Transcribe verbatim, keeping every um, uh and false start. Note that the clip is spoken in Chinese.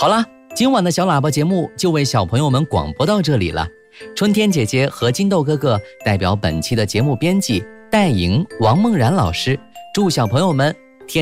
好啦，今晚的小喇叭节目就为小朋友们广播到这里了。春天姐姐和金豆哥哥代表本期的节目编辑戴莹、王梦然老师，祝小朋友们